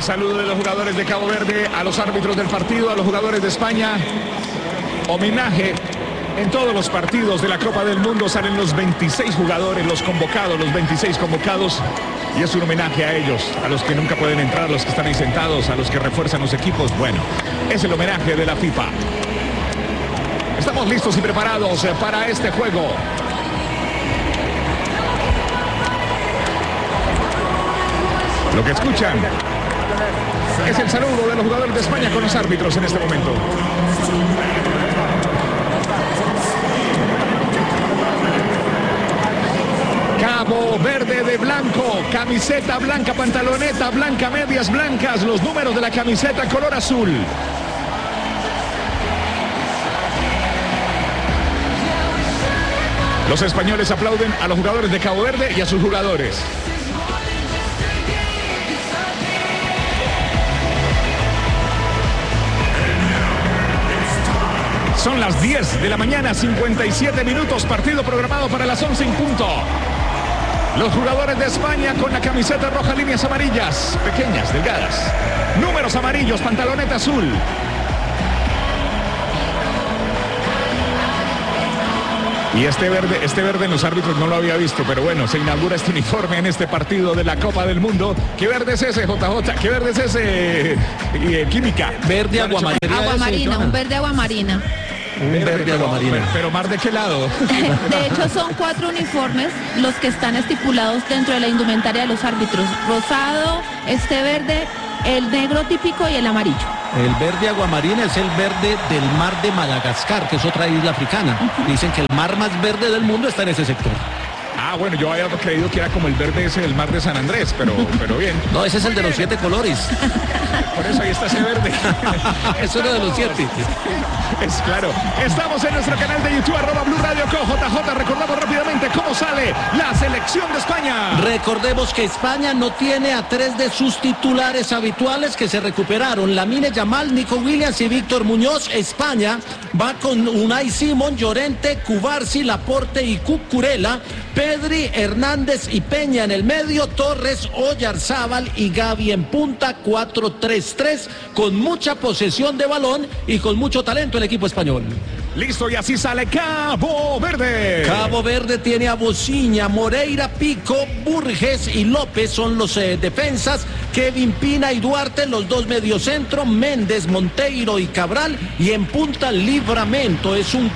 saludo de los jugadores de Cabo Verde a los árbitros del partido, a los jugadores de España. Homenaje. En todos los partidos de la Copa del Mundo salen los 26 jugadores, los convocados, los 26 convocados. Y es un homenaje a ellos, a los que nunca pueden entrar, a los que están ahí sentados, a los que refuerzan los equipos. Bueno, es el homenaje de la FIFA. Estamos listos y preparados para este juego. Lo que escuchan es el saludo de los jugadores de España con los árbitros en este momento. Cabo Verde de blanco, camiseta blanca, pantaloneta blanca, medias blancas, los números de la camiseta color azul. Los españoles aplauden a los jugadores de Cabo Verde y a sus jugadores. Son las 10 de la mañana, 57 minutos, partido programado para las 11 en punto. Los jugadores de España con la camiseta roja, líneas amarillas, pequeñas, delgadas. Números amarillos, pantaloneta azul. Y este verde en los árbitros no lo había visto, pero bueno, se inaugura este uniforme en este partido de la Copa del Mundo. ¿Qué verde es ese, JJ? ¿Qué verde es ese, Química? Verde aguamarina. Aguamarina, un verde aguamarina. Un verde aguamarina. Pero ¿mar de qué lado? De hecho, son 4 uniformes los que están estipulados dentro de la indumentaria de los árbitros. Rosado, este verde, el negro típico y el amarillo. El verde aguamarina es el verde del mar de Madagascar, que es otra isla africana. Dicen que el mar más verde del mundo está en ese sector. Ah, bueno, yo había creído que era como el verde ese del mar de San Andrés, pero bien. No, ese es el de los 7 colores. Por eso ahí está ese verde. Eso era de los 7. Es claro. Estamos en nuestro canal de YouTube, @Blue Radio Co. JJ, recordamos rápidamente cómo sale la selección de España. Recordemos que España no tiene a 3 de sus titulares habituales que se recuperaron. Lamine Yamal, Nico Williams y Víctor Muñoz. España va con Unai Simón, Llorente, Cubarsí, Laporte y Cucurella. Pedri, Hernández y Peña en el medio, Torres, Oyarzábal y Gavi en punta, 4-3-3, con mucha posesión de balón y con mucho talento el equipo español. Listo, y así sale Cabo Verde. Cabo Verde tiene a Bociña, Moreira, Pico, Burges y López son los defensas, Kevin Pina y Duarte los 2 mediocentro, Méndez, Monteiro y Cabral, y en punta Livramento. Es un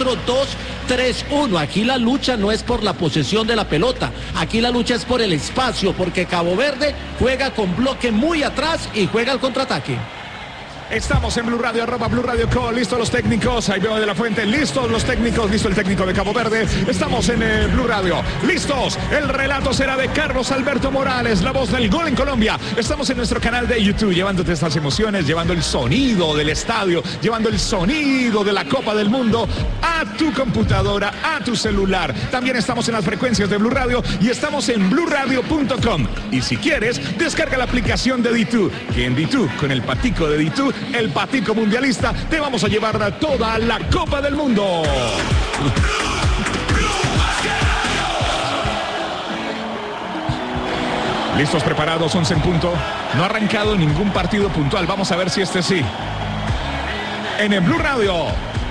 4-2-3-1. Aquí la lucha no es por la posesión de la pelota, aquí la lucha es por el espacio, porque Cabo Verde juega con bloque muy atrás y juega al contraataque. Estamos en Blue Radio, @Blue Radio Co. Listos los técnicos, ahí veo de la fuente, listos los técnicos, listo el técnico de Cabo Verde. Estamos en Blue Radio, listos. El relato será de Carlos Alberto Morales, la voz del gol en Colombia. Estamos en nuestro canal de YouTube, llevándote estas emociones, llevando el sonido del estadio, llevando el sonido de la Copa del Mundo a tu computadora, a tu celular. También estamos en las frecuencias de Blue Radio y estamos en BlueRadio.com. Y si quieres, descarga la aplicación de D2, que en D2, con el patico de D2, el patico mundialista, te vamos a llevar a toda la Copa del Mundo. Listos, preparados, 11 en punto. No ha arrancado ningún partido puntual. Vamos a ver si este sí. En el Blue Radio,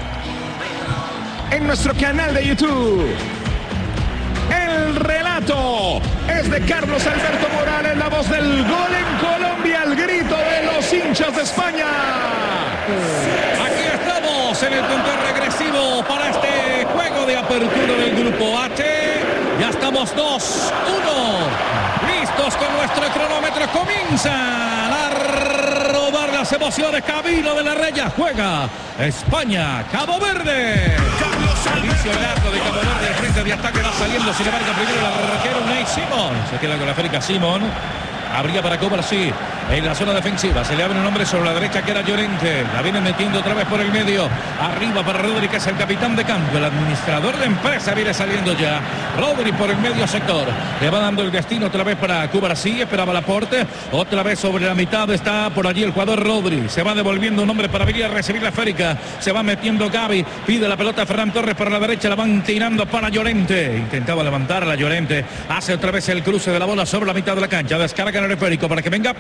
en nuestro canal de YouTube, el relato es de Carlos Alberto Morales, la voz del gol en Colombia, el grito de los hinchas de España. Aquí estamos en el conteo regresivo para este juego de apertura del grupo H. Ya estamos 2-1. Listos con nuestro cronómetro. Comienzan a robar las emociones. Camilo de la Raya juega España, Cabo Verde. Inicio el arco de Cabo Verde, el frente de ataque va saliendo, sin embargo primero el arquero Unai Simón. Se queda con la Férica Simón. Abría para Cubarsí en la zona defensiva. Se le abre un hombre sobre la derecha que era Llorente. La viene metiendo otra vez por el medio. Arriba para Rodri, que es el capitán de cambio. El administrador de empresa viene saliendo ya. Rodri por el medio sector. Le va dando el destino otra vez para Cubarsí. Esperaba Laporte. Otra vez sobre la mitad está por allí el jugador Rodri. Se va devolviendo un hombre para venir a recibir la Férica. Se va metiendo Gavi. Pide la pelota a Ferran Torres para la derecha. La van tirando para Llorente. Intentaba levantar a la Llorente. Hace otra vez el cruce de la bola sobre la mitad de la cancha. Descarga en el esférico para que venga Pedri.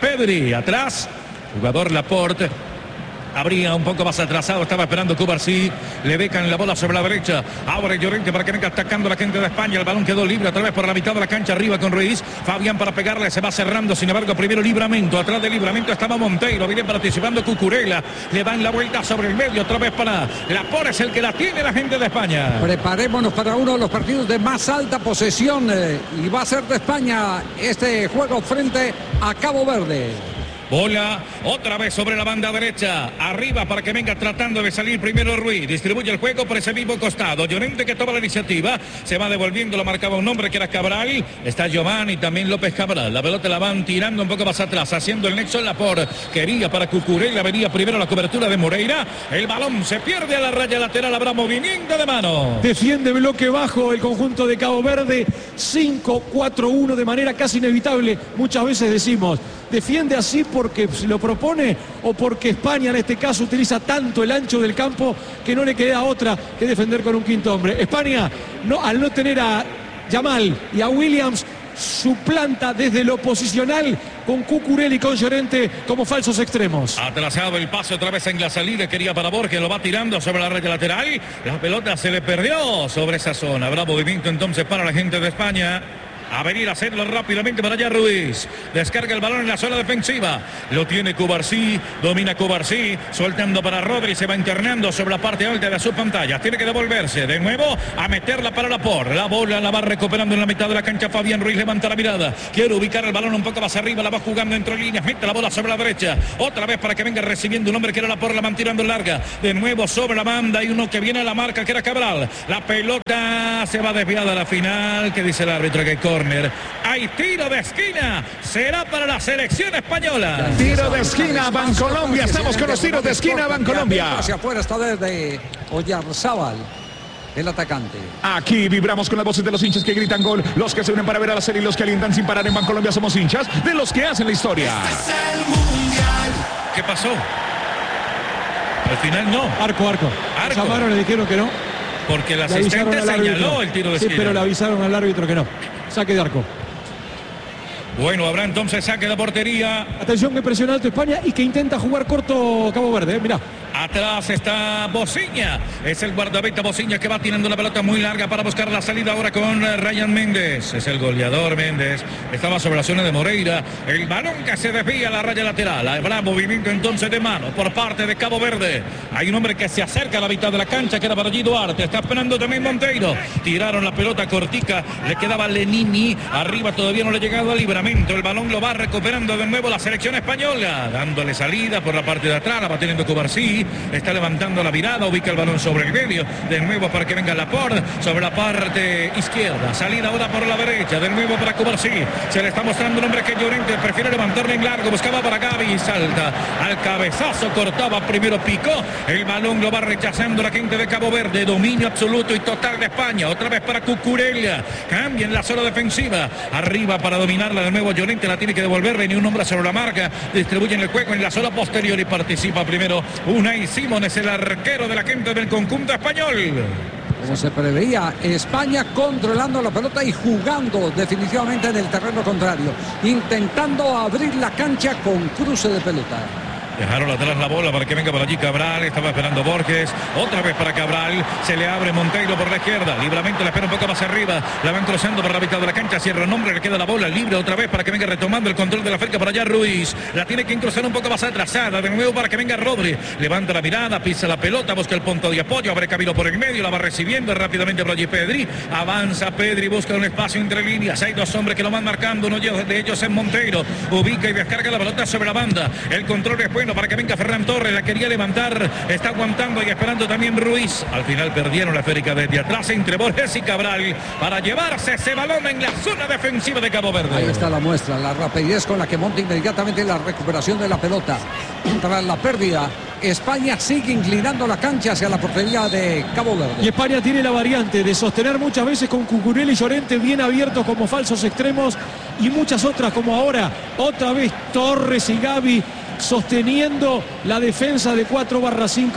Pedri. Atrás, jugador Laporte. Abría un poco más atrasado, estaba esperando Cubarsí, le becan la bola sobre la derecha, abre Llorente para que venga atacando la gente de España, el balón quedó libre otra vez por la mitad de la cancha, arriba con Ruiz, Fabián para pegarle, se va cerrando, sin embargo primero Livramento, atrás de Livramento estaba Monteiro, viene participando Cucurella, le dan la vuelta sobre el medio, otra vez para Laporte, es el que la tiene la gente de España. Preparémonos para uno de los partidos de más alta posesión y va a ser de España este juego frente a Cabo Verde. Bola otra vez sobre la banda derecha, arriba para que venga tratando de salir primero Ruiz, distribuye el juego por ese mismo costado, Llorente que toma la iniciativa, se va devolviendo, lo marcaba un nombre que era Cabral, está Giovanni, también López Cabral, la pelota la van tirando un poco más atrás, haciendo el nexo en Laporte, quería para Cucurella, venía primero la cobertura de Moreira, el balón se pierde a la raya lateral, habrá movimiento de mano. Defiende bloque bajo el conjunto de Cabo Verde, 5-4-1 de manera casi inevitable, muchas veces decimos, defiende así porque se lo propone o porque España en este caso utiliza tanto el ancho del campo que no le queda otra que defender con un quinto hombre. España, al no tener a Yamal y a Williams, suplanta desde lo posicional con Cucurella y con Llorente como falsos extremos. Atrasado el pase otra vez en la salida, quería para Borges, lo va tirando sobre la red lateral, la pelota se le perdió sobre esa zona, habrá movimiento entonces para la gente de España. A venir a hacerlo rápidamente para allá Ruiz. Descarga el balón en la zona defensiva. Lo tiene Cubarsí. Domina Cubarsí. Soltando para Rodri. Se va internando sobre la parte alta de su pantalla. Tiene que devolverse de nuevo a meterla para Laporte. La bola la va recuperando en la mitad de la cancha. Fabián Ruiz levanta la mirada. Quiere ubicar el balón un poco más arriba. La va jugando entre líneas. Mete la bola sobre la derecha. Otra vez para que venga recibiendo un hombre que era Laporte. La van tirando larga. De nuevo sobre la banda. Y uno que viene a la marca que era Cabral. La pelota se va desviada a la final. ¿Qué dice el árbitro? Que corner. Hay tiro de esquina, será para la selección española. Tiro de esquina, Bancolombia. Estamos con los tiros de esquina, Bancolombia. Hacia afuera está desde Oyarzábal, el atacante. Aquí vibramos con las voces de los hinchas que gritan gol, los que se unen para ver a la serie y los que alientan sin parar. En Bancolombia somos hinchas de los que hacen la historia. ¿Qué pasó? Al final no. Arco. Llamaron, le dijeron que no. Porque el asistente señaló el tiro de esquina. Sí, pero le avisaron al árbitro que no. Saque de arco. Bueno, habrá entonces saque de portería. Atención, que presiona alto España y que intenta jugar corto Cabo Verde, mirá. Atrás está Bociña, es el guardameta Bociña que va tirando una pelota muy larga para buscar la salida ahora con Ryan Méndez, es el goleador Méndez, estaba sobre la zona de Moreira, el balón que se desvía a la raya lateral, habrá movimiento entonces de mano por parte de Cabo Verde, hay un hombre que se acerca a la mitad de la cancha que era para G. Duarte, está esperando también Monteiro, tiraron la pelota cortica, le quedaba Lenini, arriba todavía no le ha llegado a Livramento, el balón lo va recuperando de nuevo la selección española, dándole salida por la parte de atrás, la va teniendo Cubarsí, está levantando la mirada, ubica el balón sobre el medio, de nuevo para que venga Laporte, sobre la parte izquierda, salida ahora por la derecha, de nuevo para Cubarsí, se le está mostrando un hombre que Llorente prefiere levantarle en largo, buscaba para Gavi y salta, al cabezazo cortaba primero Picó, el balón lo va rechazando la gente de Cabo Verde, dominio absoluto y total de España, otra vez para Cucurella, cambia en la zona defensiva, arriba para dominarla de nuevo Llorente, la tiene que devolver, venía un hombre sobre la marca, distribuyen el juego en la zona posterior y participa primero Unai Simón, es el arquero de la gente del conjunto español. Como se preveía, España controlando la pelota y jugando definitivamente en el terreno contrario, intentando abrir la cancha con cruce de pelota. Dejaron atrás la bola para que venga por allí Cabral, estaba esperando Borges, otra vez para Cabral, se le abre Monteiro por la izquierda, Livramento la espera un poco más arriba, la van cruzando por la mitad de la cancha, cierra el nombre, le queda la bola libre otra vez para que venga retomando el control de la cerca por allá Ruiz, la tiene que cruzar un poco más atrasada, de nuevo para que venga Rodri, levanta la mirada, pisa la pelota, busca el punto de apoyo, abre camino por el medio, la va recibiendo rápidamente por allí Pedri, avanza Pedri, busca un espacio entre líneas, hay dos hombres que lo van marcando, uno de ellos es Monteiro, ubica y descarga la pelota sobre la banda, el control es bueno para que venga Ferran Torres, la quería levantar, está aguantando y esperando también Ruiz, al final perdieron la esférica desde atrás entre Borges y Cabral para llevarse ese balón en la zona defensiva de Cabo Verde. Ahí está la muestra, la rapidez con la que monta inmediatamente la recuperación de la pelota. Tras la pérdida, España sigue inclinando la cancha hacia la portería de Cabo Verde. Y España tiene la variante de sostener muchas veces con Cucurella y Llorente bien abiertos como falsos extremos y muchas otras como ahora, otra vez Torres y Gavi sosteniendo la defensa de 4/5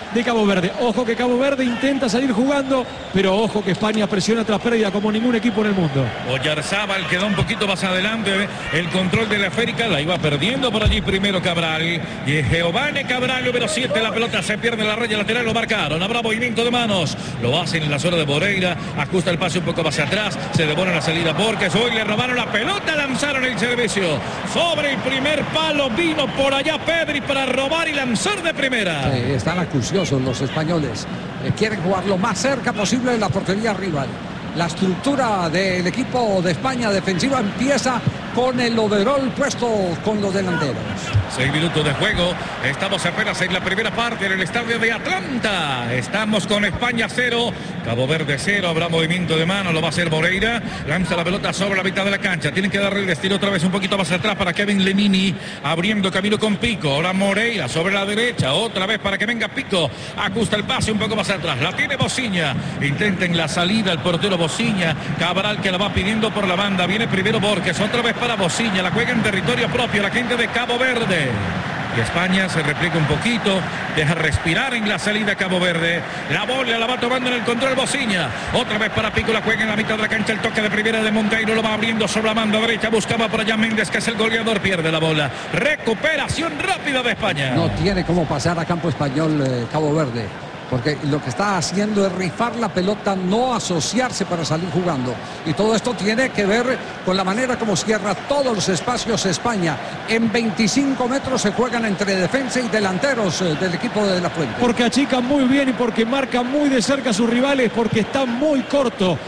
de Cabo Verde. Ojo que Cabo Verde intenta salir jugando, pero ojo que España presiona tras pérdida como ningún equipo en el mundo. Oyarzábal quedó un poquito más adelante. El control de la esférica la iba perdiendo por allí primero Cabral. Y Giovanni Cabral, número 7, la pelota se pierde en la raya lateral, lo marcaron. Habrá movimiento de manos. Lo hacen en la zona de Moreira. Ajusta el pase un poco hacia atrás. Se devora la salida porque hoy le robaron la pelota. Lanzaron el servicio. Sobre el primer palo vino por allá Pedri para robar y lanzar de primera. Sí, están acuciosos los españoles. Quieren jugar lo más cerca posible de la portería rival. La estructura del equipo de España defensiva empieza con el overall puesto con los delanteros. 6 minutos de juego. Estamos apenas en la primera parte en el estadio de Atlanta. Estamos con España 0, Cabo Verde 0. Habrá movimiento de mano, lo va a hacer Moreira. Lanza la pelota sobre la mitad de la cancha. Tienen que darle el destino otra vez un poquito más atrás para Kevin Lemini, abriendo camino con Pico. Ahora Moreira sobre la derecha, otra vez para que venga Pico. Ajusta el pase un poco más atrás. La tiene Bociña. Intenten la salida el portero Bociña. Cabral que la va pidiendo por la banda. Viene primero Borges, otra vez para Bociña. La juega en territorio propio la gente de Cabo Verde. Y España se repliega un poquito, deja respirar en la salida Cabo Verde. La bola la va tomando en el control Bociña. Otra vez para Pico, la juega en la mitad de la cancha. El toque de primera de Monteiro, lo va abriendo sobre la banda derecha. Buscaba por allá Méndez, que es el goleador. Pierde la bola. Recuperación rápida de España. No tiene cómo pasar a campo español Cabo Verde, porque lo que está haciendo es rifar la pelota, no asociarse para salir jugando. Y todo esto tiene que ver con la manera como cierra todos los espacios España. En 25 metros se juegan entre defensa y delanteros del equipo de La Fuente. Porque achican muy bien y porque marcan muy de cerca a sus rivales, porque está muy corto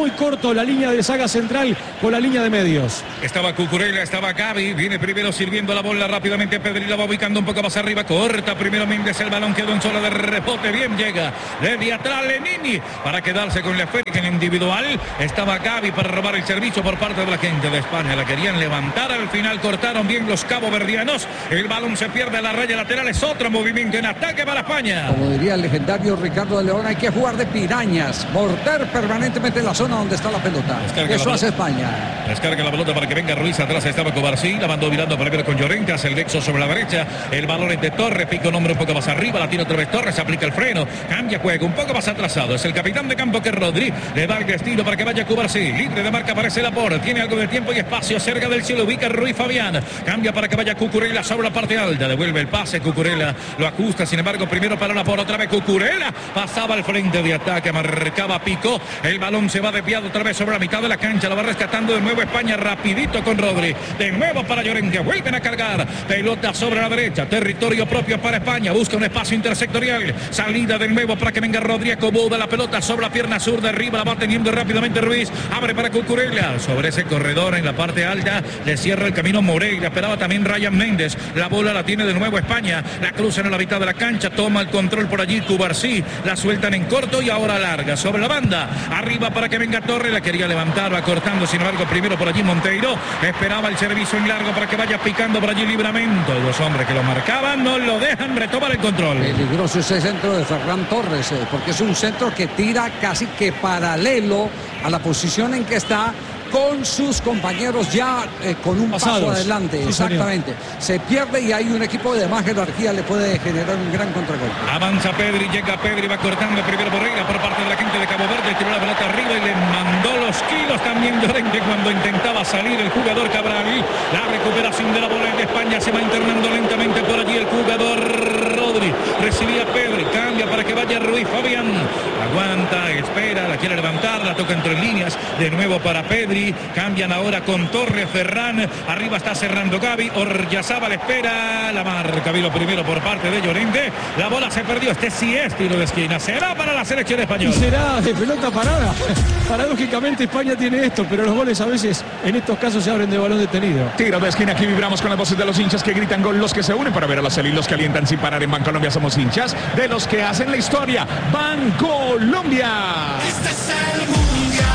la línea de saga central con la línea de medios. Estaba Cucurella, estaba Gavi, viene primero sirviendo la bola rápidamente. Pedri la va ubicando un poco más arriba, corta primero Méndez, el balón quedó en zona de rebote, bien llega desde atrás Lenini para quedarse con la esférica en individual. Estaba Gavi para robar el servicio por parte de la gente de España, la querían levantar, al final cortaron bien los caboverdianos. El balón se pierde a la raya lateral, es otro movimiento en ataque para España. Como diría el legendario Ricardo de León, hay que jugar de pirañas, morder permanentemente la zona donde está la pelota. Eso hace España. Descarga la pelota para que venga Ruiz, atrás estaba Cobarsí, la mandó mirando primero con Llorente, hace el nexo sobre la derecha, el balón es de Torres, Pico nombre un poco más arriba, la tiene otra vez Torres, aplica el freno, cambia juego, un poco más atrasado, es el capitán de campo que es Rodri, le da el destino para que vaya Cobarsí, libre de marca aparece Laporte, tiene algo de tiempo y espacio cerca del cielo, ubica Ruiz Fabián, cambia para que vaya Cucurella sobre la parte alta, devuelve el pase, Cucurella lo ajusta, sin embargo primero para Laporte, otra vez Cucurella, pasaba al frente de ataque, marcaba Pico, el balón se va desviado otra vez sobre la mitad de la cancha, la va rescatando de nuevo España rapidito con Rodri, de nuevo para Llorente, vuelven a cargar, pelota sobre la derecha, territorio propio para España, busca un espacio intersectorial, salida de nuevo para que venga Rodri, acomoda la pelota sobre la pierna sur de arriba, la va teniendo rápidamente Ruiz, abre para Cucurella, sobre ese corredor en la parte alta, le cierra el camino Moreira, esperaba también Ryan Méndez, la bola la tiene de nuevo España, la cruzan en la mitad de la cancha, toma el control por allí Cubarsí, la sueltan en corto y ahora larga, sobre la banda, arriba para que venga Torres, la quería levantar, va cortando, sin embargo primero por allí Monteiro, esperaba el servicio en largo para que vaya picando por allí Livramento, los hombres que lo marcaban no lo dejan retomar el control. Peligroso ese centro de Ferran Torres, porque es un centro que tira casi que paralelo a la posición en que está, con sus compañeros ya con un paso adelante, sí, exactamente. Señor. Se pierde y hay un equipo de más jerarquía, le puede generar un gran contragolpe. Avanza Pedri, llega Pedri, va cortando primero Moreira por parte de la gente de Cabo Verde, tiró la pelota arriba y le mandó los kilos también Llorente cuando intentaba salir el jugador Cabral. La recuperación de la bola de España, se va internando lentamente por allí el jugador Rodri, recibía Pedri, cambia para que vaya Ruiz Fabián, aguanta, espera, la quiere levantar, la toca entre líneas, de nuevo para Pedri. Cambian ahora con Torres, Ferran, arriba está cerrando Gavi, Oyarzábal espera, la marca vino primero por parte de Llorente, la bola se perdió, este sí es tiro de esquina, será para la selección española. Y será de pelota parada. Paradójicamente España tiene esto, pero los goles a veces en estos casos se abren de balón detenido. Tiro de esquina, aquí vibramos con las voces de los hinchas que gritan gol, los que se unen para ver a la Celi, los que alientan sin parar. En Bancolombia somos hinchas de los que hacen la historia. Bancolombia. Este es el mundial.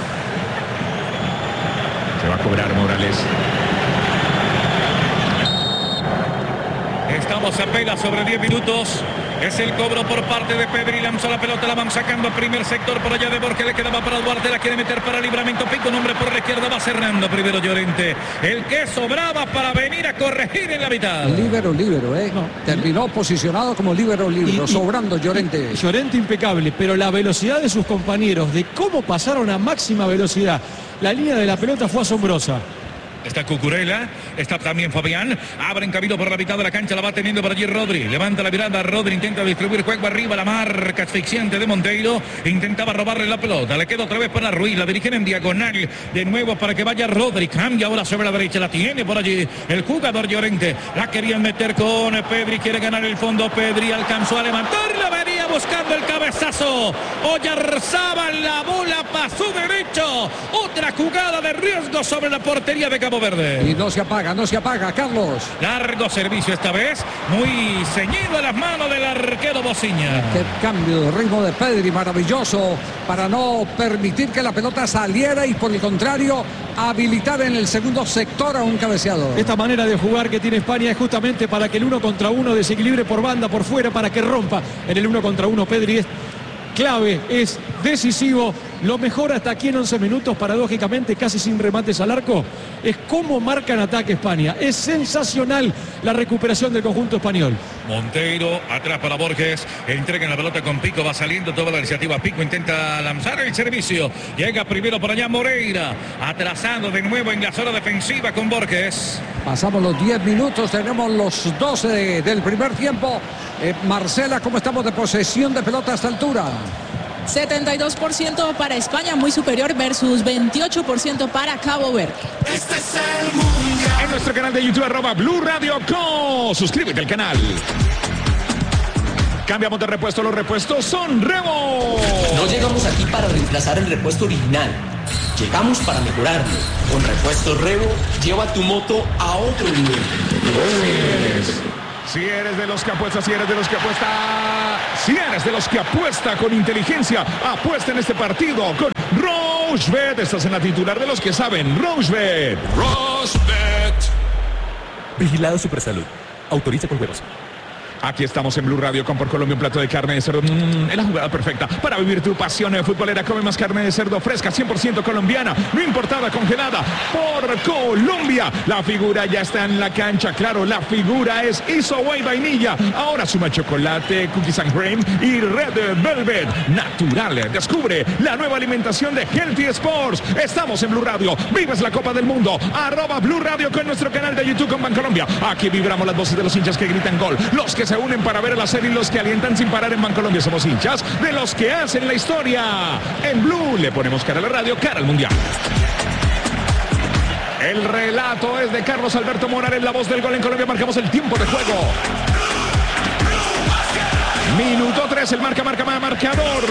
Se va a cobrar Morales. Estamos apenas sobre 10 minutos Es el cobro por parte de Pedri. Lanzó la pelota, la van sacando a primer sector por allá de Borges. Le quedaba para Duarte, la quiere meter para Livramento. Pico, un hombre por la izquierda, va cerrando primero Llorente. El que sobraba para venir a corregir en la mitad. Líbero, No. terminó posicionado como líbero, sobrando Llorente. Llorente impecable, pero la velocidad de sus compañeros, de cómo pasaron a máxima velocidad. La línea de la pelota fue asombrosa. Está Cucurella, está también Fabián. Abren camino por la mitad de la cancha, la va teniendo por allí Rodri. Levanta la mirada, Rodri intenta distribuir juego arriba, la marca asfixiante de Monteiro. Intentaba robarle la pelota, le queda otra vez para Ruiz, la dirigen en diagonal. De nuevo para que vaya Rodri, cambia ahora sobre la derecha, la tiene por allí el jugador Llorente. La querían meter con Pedri, quiere ganar el fondo. Pedri alcanzó a levantarla, venía buscando el cabezazo. Oyarzábal, la bola pasó derecho. Otra jugada de riesgo sobre la portería de Cabo Verde. Y no se apaga, Carlos. Largo servicio esta vez, muy ceñido a las manos del arquero Bociña. Qué cambio de ritmo de Pedri, maravilloso, para no permitir que la pelota saliera y por el contrario habilitar en el segundo sector a un cabeceador. Esta manera de jugar que tiene España es justamente para que el 1 contra 1 desequilibre por banda, por fuera, para que rompa en el 1 contra 1. Pedri es clave, es decisivo. Lo mejor hasta aquí en 11 minutos, paradójicamente, casi sin remates al arco, es cómo marca en ataque España. Es sensacional la recuperación del conjunto español. Monteiro, atrás para Borges, entrega la pelota con Pico, va saliendo toda la iniciativa. Pico intenta lanzar el servicio, llega primero por allá Moreira, atrasado de nuevo en la zona defensiva con Borges. Pasamos los 10 minutos, tenemos los 12 del primer tiempo. Marcela, ¿cómo estamos de posesión de pelota a esta altura? 72% para España, muy superior, versus 28% para Cabo Verde. Este es el mundial. En nuestro canal de YouTube, @Blue Radio Co. Suscríbete al canal. Cambiamos de repuesto, los repuestos son Revo. No llegamos aquí para reemplazar el repuesto original. Llegamos para mejorarlo. Con Repuestos Revo, lleva tu moto a otro nivel. Si eres de los que apuesta, si eres de los que apuesta con inteligencia, apuesta en este partido con Rochebet. Estás en la titular de los que saben. Rochebet. Vigilado Supersalud. Autoriza con juegos. Aquí estamos en Blue Radio con Por Colombia, un plato de carne de cerdo. Es la jugada perfecta para vivir tu pasión futbolera. Come más carne de cerdo fresca, 100% colombiana, no importada, congelada. Por Colombia, la figura ya está en la cancha. Claro, la figura es Isoway vainilla. Ahora suma chocolate, cookies and cream y red velvet natural. Descubre la nueva alimentación de Healthy Sports. Estamos en Blue Radio. Vives la Copa del Mundo. @Blue Radio con nuestro canal de YouTube con Bancolombia. Aquí vibramos las voces de los hinchas que gritan gol. Los que se unen para ver la serie y los que alientan sin parar en Bancolombia. Somos hinchas de los que hacen la historia. En Blue le ponemos cara a la radio, cara al mundial. El relato es de Carlos Alberto Morales, la voz del gol en Colombia. Marcamos el tiempo de juego. Minuto 3, el marcador.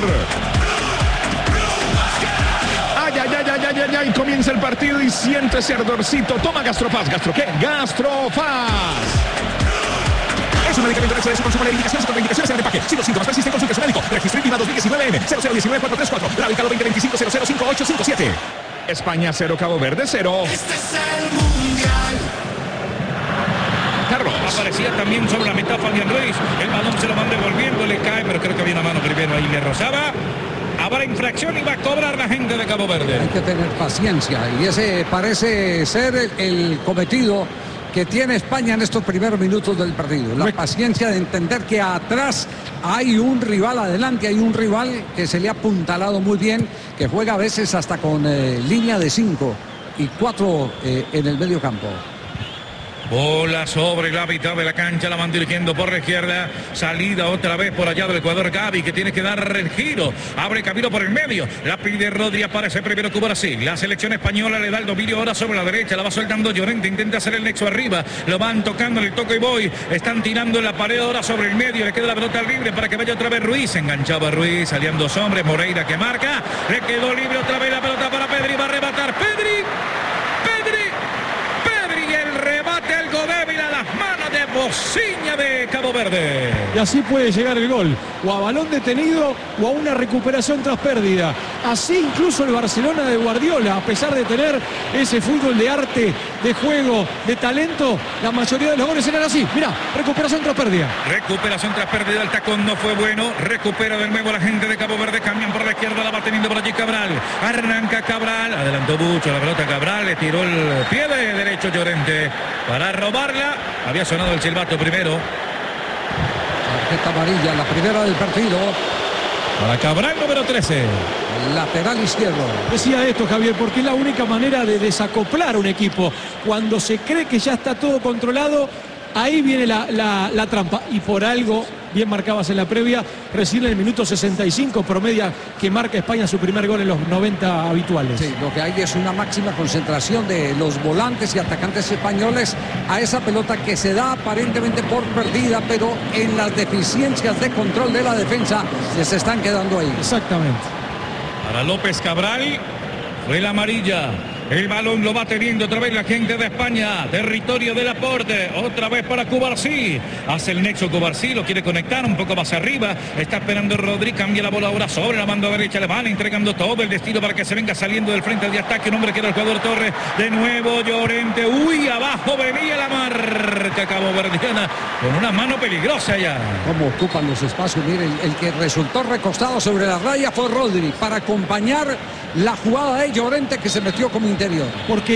Ay, comienza el partido y siente ese ardorcito. Toma Gastrofaz. ¿Gastro qué? Gastrofaz. Es un medicamento de su consumo, la indicación, contraindicaciones en el empaque. Si los síntomas persisten, consulte a su médico. Registro INVIMA 2019M 0019434. Radicalo 2025 005857. España 0, Cabo Verde 0. Este es el mundial. Carlos. Aparecía también sobre la mitad Fabián Ruiz. El balón se lo van devolviendo, le cae, pero creo que había una mano primero ahí, le rozaba. Habrá infracción y va a cobrar la gente de Cabo Verde. Hay que tener paciencia y ese parece ser el cometido que tiene España en estos primeros minutos del partido. La paciencia de entender que atrás hay un rival, adelante hay un rival que se le ha apuntalado muy bien, que juega a veces hasta con línea de 5 y 4 en el medio campo. Bola sobre la mitad de la cancha, la van dirigiendo por la izquierda. Salida otra vez por allá del Ecuador, Gavi, que tiene que dar el giro. Abre camino por el medio. La pide Rodri, aparece primero Brasil. La selección española le da el dominio ahora sobre la derecha. La va soltando Llorente, intenta hacer el nexo arriba. Lo van tocando en el toque y voy. Están tirando en la pared ahora sobre el medio. Le queda la pelota libre para que vaya otra vez Ruiz. Enganchaba Ruiz, salían dos hombres. Moreira que marca. Le quedó libre otra vez la pelota para Pedri. Va a rematar Pedri. El rebate, algo débil a las manos de Bociña de Cabo Verde. Y así puede llegar el gol, o a balón detenido o a una recuperación tras pérdida. Así incluso el Barcelona de Guardiola, a pesar de tener ese fútbol de arte, de juego, de talento, la mayoría de los goles eran así. Mirá, recuperación tras pérdida. Recuperación tras pérdida, el tacón no fue bueno. Recupera de nuevo la gente de Cabo Verde, cambian por la izquierda, la va teniendo por allí Cabral. Arranca Cabral, adelantó mucho la pelota Cabral, le tiró el pie de derecho Llorente para robarla. Había sonado el silbato primero. Tarjeta amarilla, la primera del partido. Para Cabral, número 13. Lateral izquierdo. Decía esto, Javier, porque es la única manera de desacoplar un equipo. Cuando se cree que ya está todo controlado, ahí viene la trampa. Y por algo, bien marcabas en la previa, recién en el minuto 65 promedia que marca España su primer gol en los 90 habituales. Sí, lo que hay es una máxima concentración de los volantes y atacantes españoles a esa pelota que se da aparentemente por perdida, pero en las deficiencias de control de la defensa les están quedando ahí. Exactamente. Para López Cabral fue la amarilla. El balón lo va teniendo otra vez la gente de España. Territorio de Laporte. Otra vez para Cubarsí. Hace el nexo Cubarsí. Lo quiere conectar un poco más arriba. Está esperando Rodri. Cambia la bola ahora sobre la banda derecha. Le van entregando todo el destino para que se venga saliendo del frente de ataque. Un hombre que era el jugador Torres. De nuevo Llorente. Uy, abajo venía la marca caboverdiana. Con una mano peligrosa ya. Cómo ocupan los espacios. Miren, el que resultó recostado sobre la raya fue Rodri para acompañar la jugada de Llorente, que se metió como interior. Porque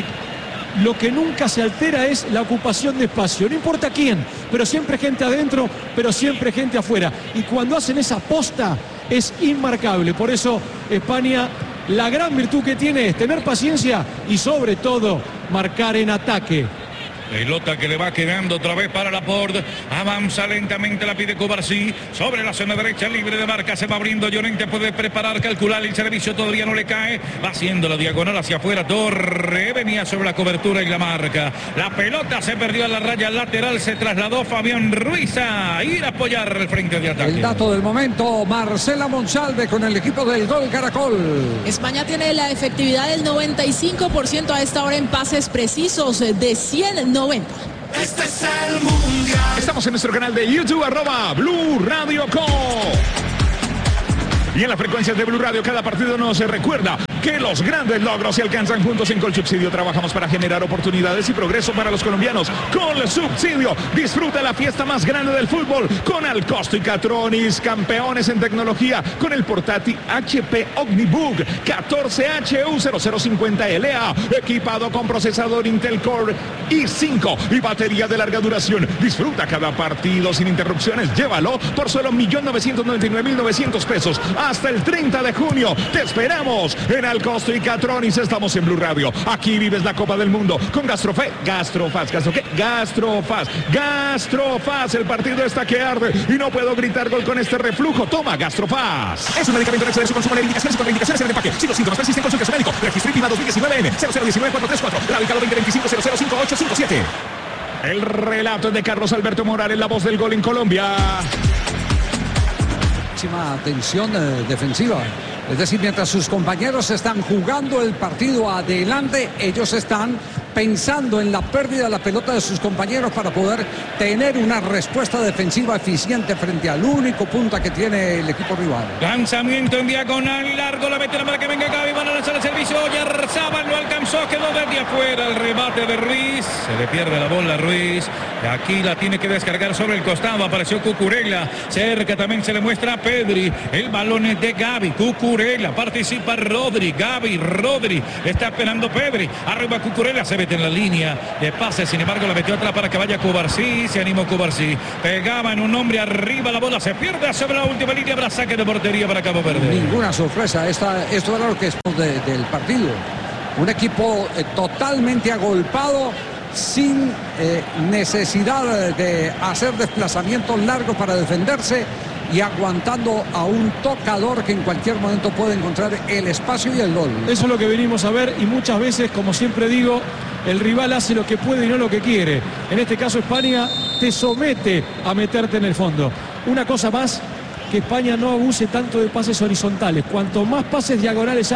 lo que nunca se altera es la ocupación de espacio. No importa quién, pero siempre gente adentro, pero siempre gente afuera. Y cuando hacen esa posta es inmarcable. Por eso España, la gran virtud que tiene es tener paciencia y sobre todo marcar en ataque. Pelota que le va quedando otra vez para Laporte. Avanza lentamente, la pide Cubarsí. Sobre la zona derecha, libre de marca. Se va abriendo Llorente. Puede preparar, calcular el servicio. Todavía no le cae. Va haciendo la diagonal hacia afuera. Torre venía sobre la cobertura y la marca. La pelota se perdió a la raya lateral. Se trasladó Fabián Ruiz a ir a apoyar el frente de ataque. El dato del momento, Marcela Monsalve con el equipo del Gol Caracol. España tiene la efectividad del 95% a esta hora en pases precisos de 190. Este es el mundial. Estamos en nuestro canal de YouTube, @Blue Radio Co. Y en las frecuencias de Blue Radio, cada partido nos recuerda que los grandes logros se alcanzan juntos. En Colsubsidio trabajamos para generar oportunidades y progreso para los colombianos. Colsubsidio, disfruta la fiesta más grande del fútbol con Alcosto y Catronis, campeones en tecnología, con el portátil HP Omnibook 14HU0050LA, equipado con procesador Intel Core i5 y batería de larga duración. Disfruta cada partido sin interrupciones. Llévalo por solo 1.999.900 pesos hasta el 30 de junio. Te esperamos en Alcosto y Catronis. Estamos en Blue Radio. Aquí vives la Copa del Mundo con Gastrofaz. El partido está que arde y no puedo gritar gol con este reflujo. Toma Gastrofaz. Es un medicamento de su consumo de indicaciones y contraindicaciones en el empaque. Si los síntomas persisten, consulte a su médico. Registro IPIMA 2019N 0019434. Radicado 2025-005857. El relato es de Carlos Alberto Morales, la voz del gol en Colombia. Máxima atención defensiva. Es decir, mientras sus compañeros están jugando el partido adelante, ellos están pensando en la pérdida de la pelota de sus compañeros para poder tener una respuesta defensiva eficiente frente al único punta que tiene el equipo rival. Lanzamiento en diagonal, largo, la mete la marca, venga Gaby, van a lanzar el servicio, Oyarzabal lo alcanzó, quedó desde afuera, el remate de Ruiz, se le pierde la bola a Ruiz, aquí la tiene que descargar sobre el costado, apareció Cucurella, cerca también se le muestra a Pedri, el balón es de Gaby, Cucurella, participa Rodri, Gaby, Rodri, está esperando Pedri, arriba Cucurella, se mete en la línea de pase, sin embargo la metió atrás para que vaya Cubarsí, se animó Cubarsí, pegaba en un hombre arriba, la bola se pierde sobre la última línea, habrá saque de portería para Cabo Verde. Ninguna sorpresa, esto era lo que es del partido, un equipo totalmente agolpado, sin necesidad de hacer desplazamientos largos para defenderse y aguantando a un tocador que en cualquier momento puede encontrar el espacio y el gol. Eso es lo que venimos a ver y muchas veces, como siempre digo, el rival hace lo que puede y no lo que quiere. En este caso España te somete a meterte en el fondo. Una cosa más, que España no abuse tanto de pases horizontales. Cuanto más pases diagonales hay,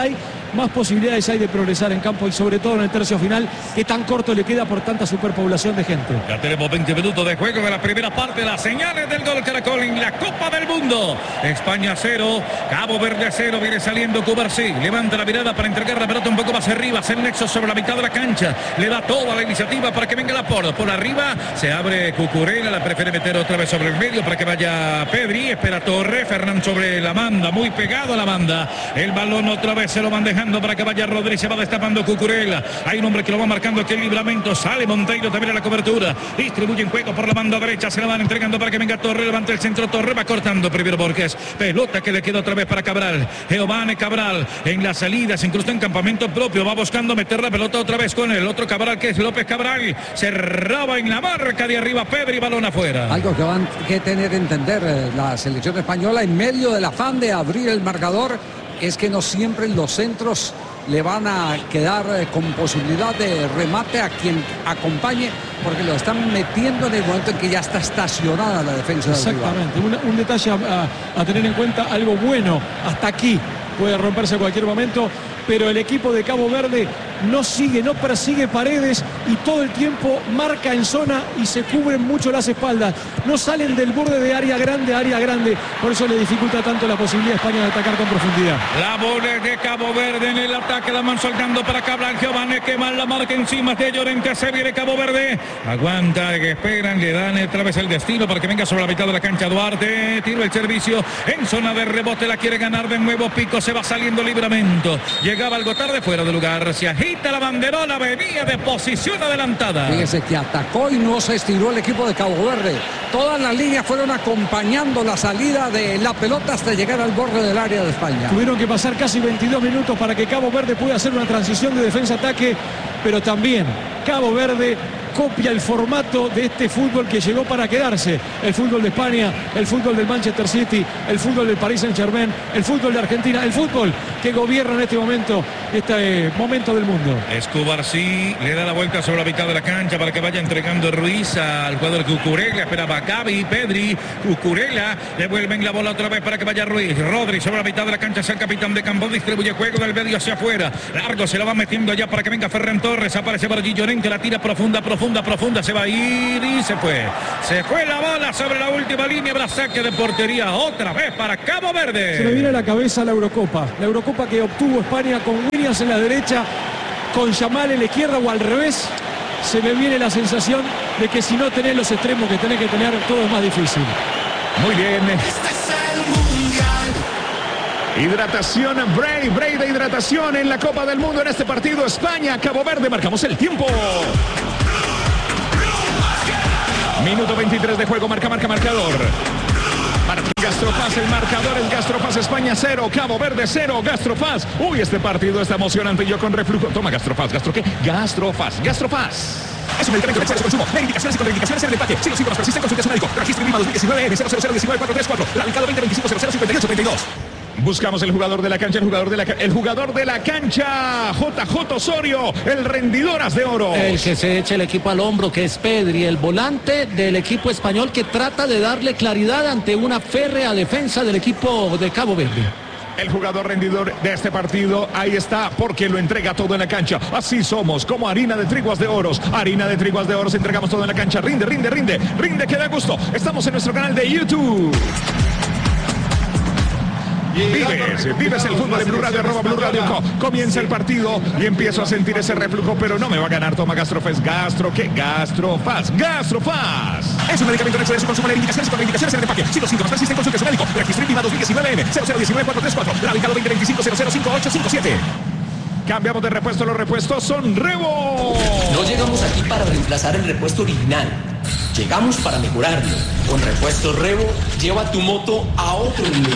más posibilidades hay de progresar en campo y sobre todo en el tercio final, que tan corto le queda por tanta superpoblación de gente. Ya tenemos 20 minutos de juego de la primera parte. Las señales del gol Caracol en la Copa del Mundo. España 0, Cabo Verde 0. Viene saliendo Cubarsí. Levanta la mirada para entregar la pelota un poco más arriba. Hace el nexo sobre la mitad de la cancha. Le da toda la iniciativa para que venga la por arriba. Se abre Cucurella. La prefiere meter otra vez sobre el medio para que vaya Pedri. Espera Torre. Fernán sobre la banda. Muy pegado a la banda. El balón otra vez se lo van dejando para que vaya Rodríguez. Se va destapando Cucurella. Hay un hombre que lo va marcando aquí el Libramento. Sale Monteiro también a la cobertura. Distribuye en juego por la banda derecha. Se la van entregando para que venga Torre. Levanta el centro. Torre va cortando primero Borges. Pelota que le queda otra vez para Cabral. Giovanni Cabral en la salida. Se incrusta en campamento propio. Va buscando meter la pelota otra vez con el otro Cabral que es López Cabral. Se roba en la marca de arriba Pedri. Balón afuera. Algo que van a tener que entender la selección española en medio del afán de abrir el marcador es que no siempre los centros le van a quedar con posibilidad de remate a quien acompañe, porque lo están metiendo en el momento en que ya está estacionada la defensa del rival. Exactamente, un detalle a tener en cuenta, algo bueno, hasta aquí puede romperse en cualquier momento, pero el equipo de Cabo Verde no persigue Paredes y todo el tiempo marca en zona y se cubren mucho las espaldas. No salen del borde de área grande, por eso le dificulta tanto la posibilidad a España de atacar con profundidad. La bola de Cabo Verde en el ataque, la van soltando para Cabral. Giovanni que mal la marca encima de Llorente. Se viene Cabo Verde, aguanta, que esperan, le dan otra vez el destino para que venga sobre la mitad de la cancha Duarte. Tiro el servicio en zona de rebote, la quiere ganar de nuevo Pico. Se va saliendo Libramento. Llegaba algo tarde, fuera de lugar. Se agita la banderola, venía de posición adelantada. Fíjese que atacó y no se estiró el equipo de Cabo Verde. Todas las líneas fueron acompañando la salida de la pelota hasta llegar al borde del área de España. Tuvieron que pasar casi 22 minutos para que Cabo Verde pueda hacer una transición de defensa-ataque, pero también Cabo Verde copia el formato de este fútbol que llegó para quedarse. El fútbol de España, el fútbol del Manchester City, el fútbol del Paris Saint-Germain, el fútbol de Argentina, el fútbol que gobierna en este momento del mundo. Escobar sí, le da la vuelta sobre la mitad de la cancha para que vaya entregando Ruiz al jugador Cucurella. Esperaba Gaby, Pedri, Cucurella. Devuelven la bola otra vez para que vaya Ruiz. Rodri sobre la mitad de la cancha, es el capitán de campo. Distribuye juego del medio hacia afuera. Largo se la va metiendo allá para que venga Ferran Torres. Aparece por allí Llorente, la tira profunda. Se va a ir y se fue. Se fue la bola sobre la última línea. Habrá saque de portería otra vez para Cabo Verde. Se me viene a la cabeza la Eurocopa. La Eurocopa que obtuvo España con Williams en la derecha, con Yamal en la izquierda o al revés. Se me viene la sensación de que si no tenés los extremos que tenés que tener, todo es más difícil. Muy bien. Hidratación, break de hidratación en la Copa del Mundo en este partido España-Cabo Verde. Marcamos el tiempo. Minuto 23 de juego, marcador. Martín Gastrofaz, el marcador es Gastrofaz, España 0, Cabo Verde 0, Gastrofaz. Uy, este partido está emocionante, yo con reflujo. Toma Gastrofaz, Gastrofaz. Es un medicamento de consumo. Ver indicaciones y contraindicaciones en el empaque. Si los síntomas persisten, consulte a su médico. Registro INVIMA 2019 N 000194434. Radicado 2025 Buscamos el jugador de la cancha, el jugador de la cancha, JJ Osorio, el rendidoras de oro. El que se echa el equipo al hombro, que es Pedri, el volante del equipo español que trata de darle claridad ante una férrea defensa del equipo de Cabo Verde. El jugador rendidor de este partido, ahí está, porque lo entrega todo en la cancha. Así somos, como harina de triguas de oros. Harina de triguas de oros, entregamos todo en la cancha. Rinde, que da gusto. Estamos en nuestro canal de YouTube. Vives el fútbol en Blue Radio, @Blue Radio Co. Comienza el partido y empiezo a sentir ese reflujo, pero no me va a ganar. Toma Gastrofaz. Gastrofaz. Es un medicamento hecho de su consumo. Leer indicaciones y contraindicaciones en el empaque. Si los síntomas persisten, consulte a su médico. Registro INVIMA 2019 N 0019434. Radicado 2025 005857. Cambiamos de repuesto, los repuestos son Revo. No llegamos aquí para reemplazar el repuesto original. Llegamos para mejorarlo. Con Repuestos Revo, lleva tu moto a otro nivel.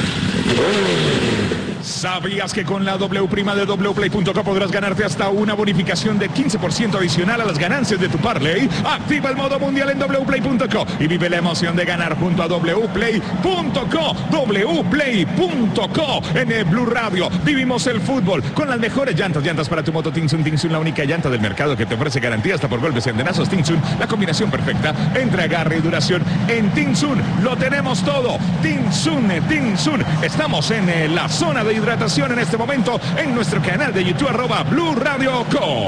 ¿Sabías que con la W' de wplay.co podrás ganarte hasta una bonificación de 15% adicional a las ganancias de tu parlay? Activa el modo mundial en wplay.co y vive la emoción de ganar junto a wplay.co. wplay.co. En el Blue Radio vivimos el fútbol con las mejores llantas para tu moto Tinsun, la única llanta del mercado que te ofrece garantía hasta por golpes y andenazos. Tinsun, la combinación perfecta entre agarre y duración. En Tinsun lo tenemos todo. Tinsun. Estamos en la zona de de hidratación en este momento en nuestro canal de YouTube @Blue Radio Co.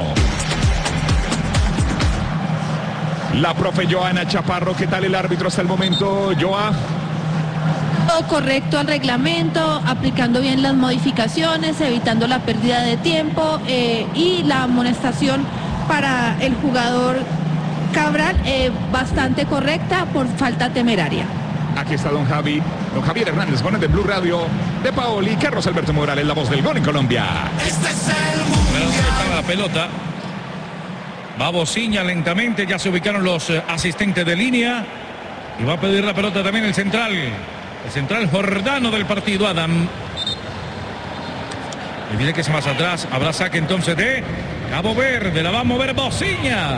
La profe Joana Chaparro, ¿qué tal el árbitro hasta el momento, Joa? Todo correcto al reglamento, aplicando bien las modificaciones, evitando la pérdida de tiempo y la amonestación para el jugador Cabral bastante correcta por falta temeraria. Aquí está don Javier Hernández, con el de Blue Radio, de Paoli, Carlos Alberto Morales, la voz del gol en Colombia. Este es el mundial. Pero la pelota. Va Bociña lentamente, ya se ubicaron los asistentes de línea. Y va a pedir la pelota también el central Jordano del partido, Adam. Y viene que es más atrás, habrá saque entonces de Cabo Verde, la va a mover Bociña.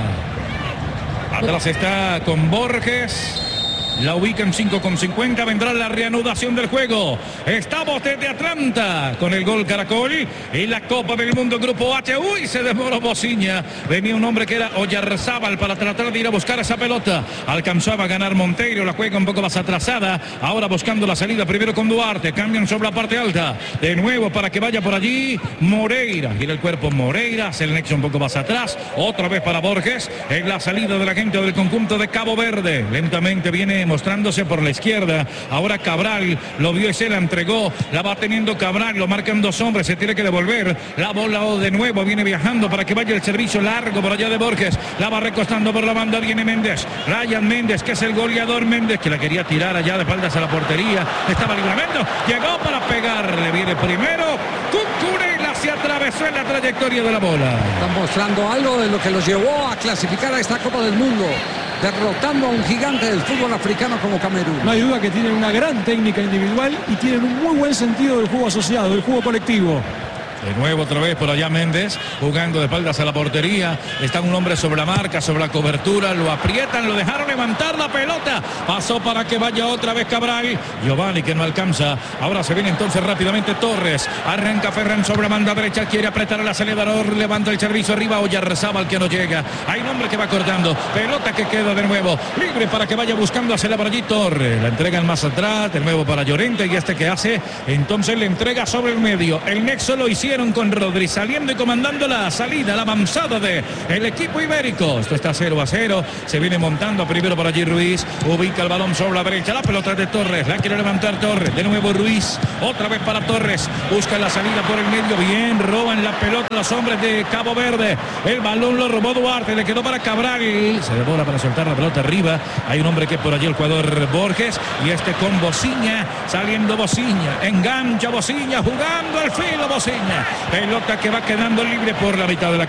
Atrás está con Borges. La ubica en 5,50. Vendrá la reanudación del juego. Estamos desde Atlanta con el gol Caracol y la Copa del Mundo Grupo H. Uy, se demoró Bociña. Venía un hombre que era Oyarzábal para tratar de ir a buscar esa pelota. Alcanzaba a ganar Monteiro. La juega un poco más atrasada. Ahora buscando la salida primero con Duarte. Cambian sobre la parte alta. De nuevo para que vaya por allí Moreira. Gira el cuerpo Moreira. Hace el nexo un poco más atrás. Otra vez para Borges. En la salida de la gente del conjunto de Cabo Verde. Lentamente viene mostrándose por la izquierda. Ahora Cabral lo vio y se la entregó. La va teniendo Cabral. Lo marcan dos hombres. Se tiene que devolver. La bola de nuevo viene viajando para que vaya el servicio largo por allá de Borges. La va recostando por la banda. Viene Méndez. Ryan Méndez, que es el goleador Méndez, que la quería tirar allá de espaldas a la portería. Estaba Livramento. Llegó para pegarle. Viene primero Cucurella. Se atravesó en la trayectoria de la bola. Están mostrando algo de lo que los llevó a clasificar a esta Copa del Mundo, derrotando a un gigante del fútbol africano como Camerún. No hay duda que tienen una gran técnica individual y tienen un muy buen sentido del juego asociado, del juego colectivo. De nuevo otra vez por allá Méndez, jugando de espaldas a la portería. Está un hombre sobre la marca, sobre la cobertura. Lo aprietan, lo dejaron levantar la pelota. Pasó para que vaya otra vez Cabral. Giovanni que no alcanza. Ahora se viene entonces rápidamente Torres. Arranca Ferran sobre la banda derecha. Quiere apretar el acelerador. Levanta el servicio arriba. Oyarzábal que no llega. Hay un hombre que va cortando. Pelota que queda de nuevo libre para que vaya buscando hacia por allí Torres. La entregan más atrás. De nuevo para Llorente. Y este que hace entonces le entrega sobre el medio. El nexo lo hicieron con Rodri saliendo y comandando la salida, la avanzada de el equipo ibérico. Esto está 0-0. Se viene montando primero por allí Ruiz. Ubica el balón sobre la derecha. La pelota de Torres. La quiere levantar Torres. De nuevo Ruiz. Otra vez para Torres. Busca la salida por el medio. Bien. Roban la pelota los hombres de Cabo Verde. El balón lo robó Duarte. Le quedó para Cabral. Se devora para soltar la pelota arriba. Hay un hombre que es por allí el jugador Borges. Y este con Bociña. Saliendo Bociña. Engancha Bociña. Jugando al filo Bociña. Pelota que va quedando libre por la mitad de la